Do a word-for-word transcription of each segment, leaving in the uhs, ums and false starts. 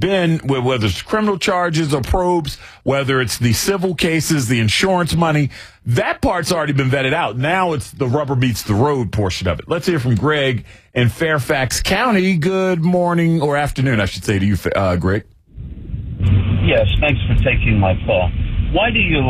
been, whether it's criminal charges or probes, whether it's the civil cases, the insurance money, that part's already been vetted out. Now it's the rubber meets the road portion of it. Let's hear from Greg in Fairfax County. Good morning, or afternoon, I should say to you, uh, Greg. Yes, thanks for taking my call. Why do you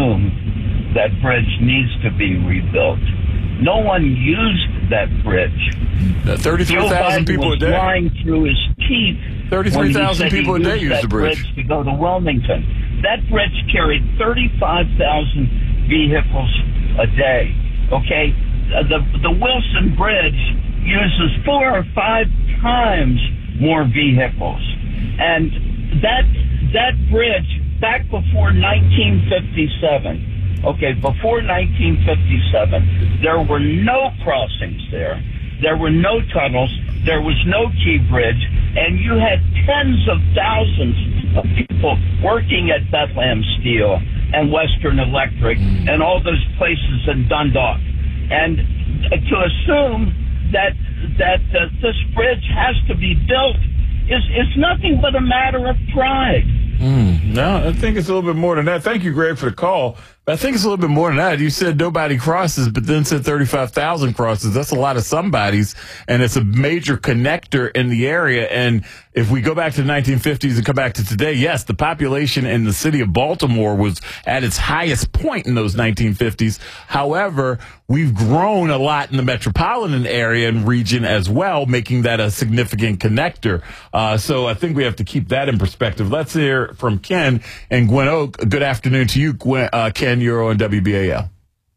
assume that bridge needs to be rebuilt? No one used that bridge. Uh, thirty-three thousand people a day. Was lying through his teeth. thirty-three thousand people a day use the bridge. bridge to go to Wilmington. That bridge carried thirty-five thousand vehicles a day. Okay, uh, the the Wilson Bridge uses four or five times more vehicles, and that that bridge back before nineteen fifty-seven. Okay, before nineteen fifty-seven, there were no crossings there. There were no tunnels. There was no key bridge. And you had tens of thousands of people working at Bethlehem Steel and Western Electric and all those places in Dundalk. And to assume that that uh, this bridge has to be built is, is nothing but a matter of pride. Mm, no, I think it's a little bit more than that. Thank you, Greg, for the call. But I think it's a little bit more than that. You said nobody crosses, but then said thirty-five thousand crosses. That's a lot of somebodies, and it's a major connector in the area. And if we go back to the nineteen fifties and come back to today, yes, the population in the city of Baltimore was at its highest point in those nineteen fifties. However, we've grown a lot in the metropolitan area and region as well, making that a significant connector. Uh, so I think we have to keep that in perspective. Let's hear from Ken and Gwen Oak. Good afternoon to you, Gwen, uh, Ken. You're on W B A L.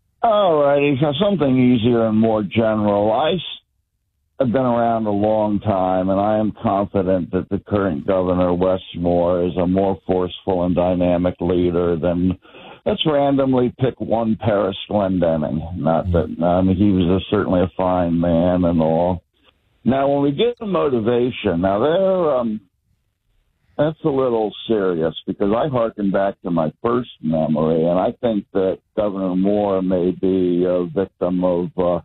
All righty. So something easier and more general. I have been around a long time, and I am confident that the current governor, Wes Moore, is a more forceful and dynamic leader than, let's randomly pick one Paris Glendenning. Not that, I mean, he was a, certainly a fine man and all. Now, when we get to motivation, now there, um, that's a little serious because I hearken back to my first memory, and I think that Governor Moore may be a victim of uh,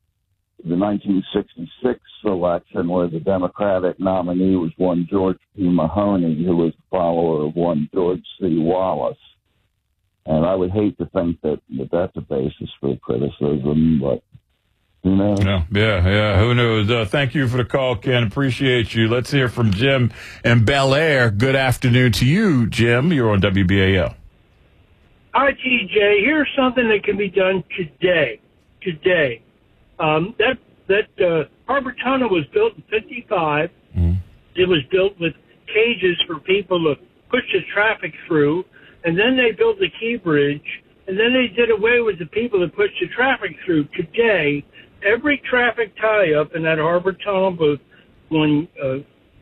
the nineteen sixty-six election where the Democratic nominee was one George P. Mahoney, who was a follower of one George C. Wallace. And I would hate to think that, that that's a basis for criticism, but who knows? Yeah, yeah, yeah. Who knows? Uh, thank you for the call, Ken. Appreciate you. Let's hear from Jim in Bel Air. Good afternoon to you, Jim. You're on W B A L. Hi, T J. Here's something that can be done today. Today. Um, that that uh, Harbor Tunnel was built in fifty-five. Mm-hmm. It was built with cages for people to push the traffic through. And then they built the Key Bridge. And then they did away with the people that pushed the traffic through. Today, every traffic tie-up in that Harbor Tunnel, both going uh,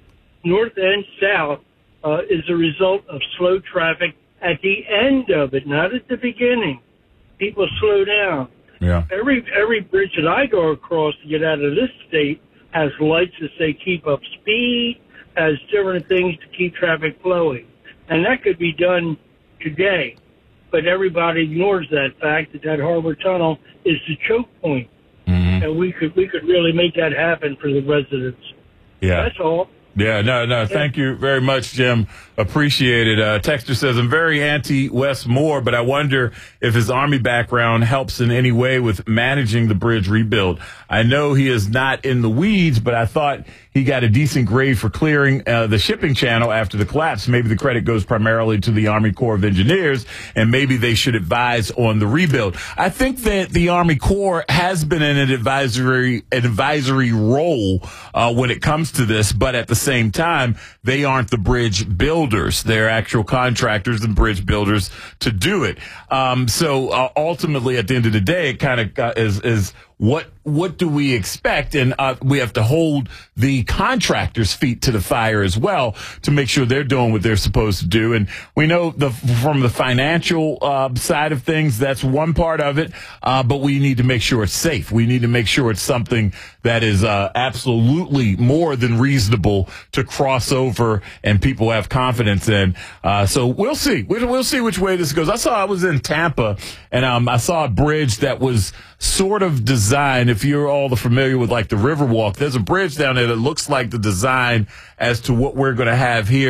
north and south, uh, is a result of slow traffic at the end of it, not at the beginning. People slow down. Yeah. Every every bridge that I go across to get out of this state has lights that say keep up speed, has different things to keep traffic flowing. And that could be done today. But everybody ignores that fact that that Harbor Tunnel is the choke point. Mm-hmm. And we could we could really make that happen for the residents. Yeah. That's all. Yeah, no, no, thank you very much, Jim. Appreciate it. Uh, Texter says, I'm very anti-Wes Moore, but I wonder if his Army background helps in any way with managing the bridge rebuild. I know he is not in the weeds, but I thought he got a decent grade for clearing uh, the shipping channel after the collapse. Maybe the credit goes primarily to the Army Corps of Engineers, and maybe they should advise on the rebuild. I think that the Army Corps has been in an advisory advisory role uh, when it comes to this, but at the same time, they aren't the bridge builders. They're actual contractors and bridge builders to do it. Um, so uh, ultimately, at the end of the day, it kind of uh, is is what what do we expect? And uh, we have to hold the contractors' feet to the fire as well to make sure they're doing what they're supposed to do. And we know the from the financial uh, side of things, that's one part of it. Uh, but we need to make sure it's safe. We need to make sure it's something that is uh, absolutely more than reasonable to cross over and people have confidence in. Uh, so we'll see. We'll, we'll see which way this goes. I saw I was in Tampa and um, I saw a bridge that was sort of designed. If you're all familiar with like the Riverwalk, there's a bridge down there that looks like the design as to what we're going to have here